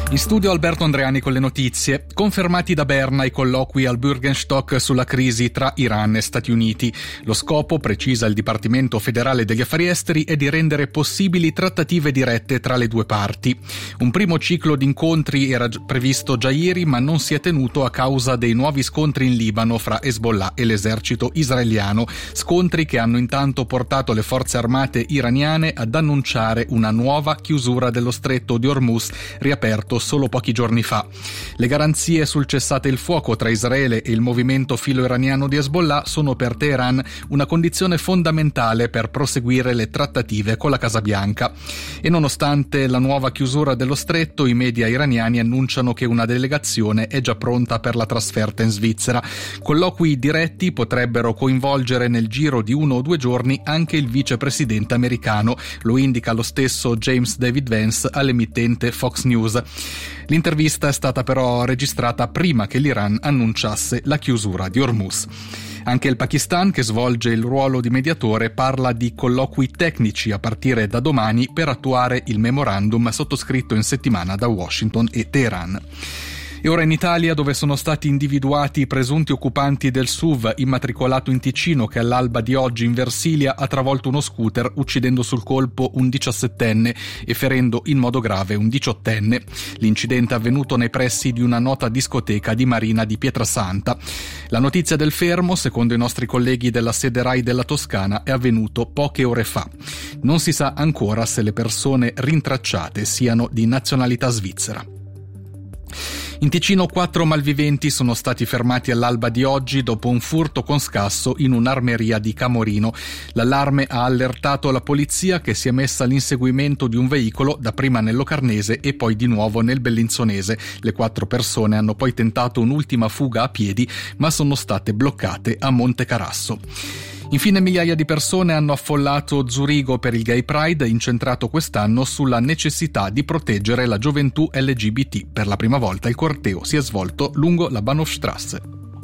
In studio Alberto Andreani con le notizie. Confermati da Berna i colloqui al Bürgenstock sulla crisi tra Iran e Stati Uniti. Lo scopo, precisa il Dipartimento Federale degli Affari Esteri, è di rendere possibili trattative dirette tra le due parti. Un primo ciclo di incontri era previsto già ieri, ma non si è tenuto a causa dei nuovi scontri in Libano fra Hezbollah e l'esercito israeliano. Scontri che hanno intanto portato le forze armate iraniane ad annunciare una nuova chiusura dello stretto di Hormuz, riaperto solo pochi giorni fa. Le garanzie sul cessate il fuoco tra Israele e il movimento filo-iraniano di Hezbollah sono per Teheran una condizione fondamentale per proseguire le trattative con la Casa Bianca. E nonostante la nuova chiusura dello stretto, i media iraniani annunciano che una delegazione è già pronta per la trasferta in Svizzera. Colloqui diretti potrebbero coinvolgere nel giro di 1 o 2 giorni anche il vicepresidente americano, lo indica lo stesso James David Vance all'emittente Fox News. L'intervista è stata però registrata prima che l'Iran annunciasse la chiusura di Hormuz. Anche il Pakistan, che svolge il ruolo di mediatore, parla di colloqui tecnici a partire da domani per attuare il memorandum sottoscritto in settimana da Washington e Teheran. E ora in Italia, dove sono stati individuati i presunti occupanti del SUV immatricolato in Ticino che all'alba di oggi in Versilia ha travolto uno scooter uccidendo sul colpo un 17enne e ferendo in modo grave un 18enne. L'incidente è avvenuto nei pressi di una nota discoteca di Marina di Pietrasanta. La notizia del fermo, secondo i nostri colleghi della sede RAI della Toscana, è avvenuto poche ore fa. Non si sa ancora se le persone rintracciate siano di nazionalità svizzera. In Ticino 4 malviventi sono stati fermati all'alba di oggi dopo un furto con scasso in un'armeria di Camorino. L'allarme ha allertato la polizia, che si è messa all'inseguimento di un veicolo, dapprima nel Locarnese e poi di nuovo nel Bellinzonese. Le 4 persone hanno poi tentato un'ultima fuga a piedi, ma sono state bloccate a Monte Carasso. Infine migliaia di persone hanno affollato Zurigo per il Gay Pride, incentrato quest'anno sulla necessità di proteggere la gioventù LGBT. Per la prima volta il corteo si è svolto lungo la Bahnhofstrasse.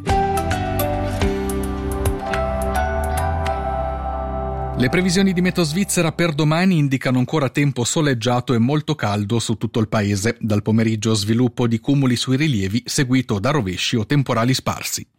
Le previsioni di meteo svizzera per domani indicano ancora tempo soleggiato e molto caldo su tutto il paese. Dal pomeriggio sviluppo di cumuli sui rilievi, seguito da rovesci o temporali sparsi.